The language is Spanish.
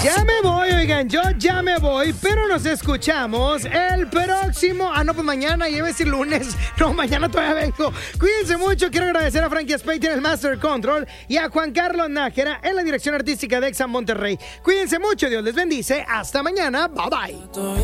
Ya me voy, oigan, yo ya me voy, pero nos escuchamos el próximo. No, pues mañana, ya iba a decir lunes. No, mañana todavía vengo. Cuídense mucho. Quiero agradecer a Frankie Spade en el Master Control y a Juan Carlos Nájera en la dirección artística de Exa Monterrey. Cuídense mucho, Dios les bendice. Hasta mañana. Bye bye.